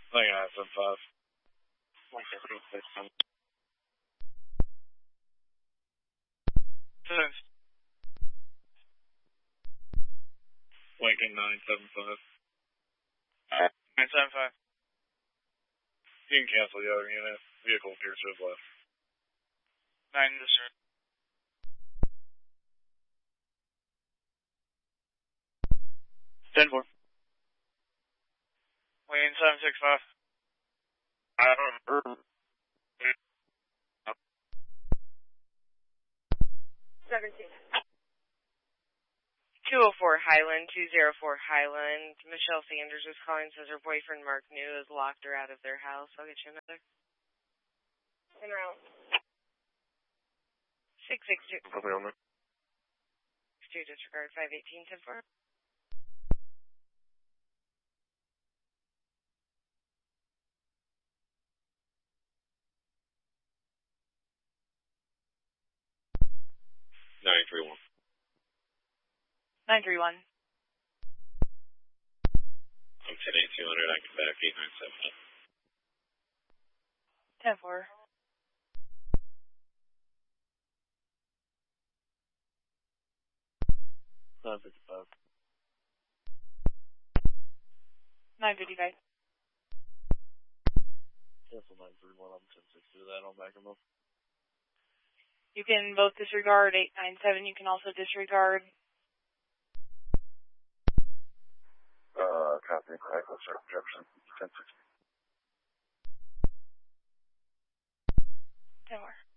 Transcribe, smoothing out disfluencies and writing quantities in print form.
I think I have some 5. Lincoln 975. 975. You can cancel the other unit. Vehicle appears to have left. 9 to sir. Ten 4. Wayne 765. 17. 204 Highland, 204 Highland. Michelle Sanders is calling, says her boyfriend Mark New has locked her out of their house. I'll get you another. En route. 662. Probably on there. 2 disregard 518 10-4. Nine 3-1. 931. I'm 10-8-200. I can back 8975. 10-4. 955. 955. Cancel 931. I'm 10-6 that. I'll back him up. You can both disregard 897. You can also disregard. Copy. Echo Circle Jefferson. 10-6. 10-4.